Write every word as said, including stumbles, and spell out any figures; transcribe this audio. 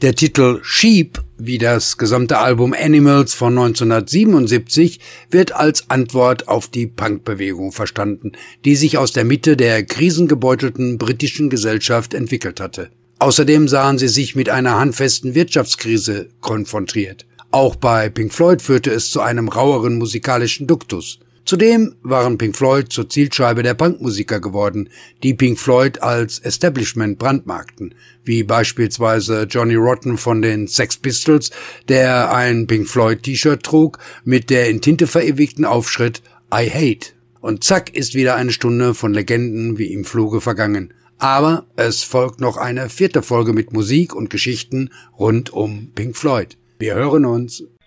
Der Titel Sheep, wie das gesamte Album Animals von neunzehnhundertsiebenundsiebzig, wird als Antwort auf die Punkbewegung verstanden, die sich aus der Mitte der krisengebeutelten britischen Gesellschaft entwickelt hatte. Außerdem sahen sie sich mit einer handfesten Wirtschaftskrise konfrontiert. Auch bei Pink Floyd führte es zu einem raueren musikalischen Duktus. Zudem waren Pink Floyd zur Zielscheibe der Punkmusiker geworden, die Pink Floyd als Establishment brandmarkten, wie beispielsweise Johnny Rotten von den Sex Pistols, der ein Pink Floyd T-Shirt trug mit der in Tinte verewigten Aufschrift I Hate. Und zack ist wieder eine Stunde von Legenden wie im Fluge vergangen. Aber es folgt noch eine vierte Folge mit Musik und Geschichten rund um Pink Floyd. Wir hören uns.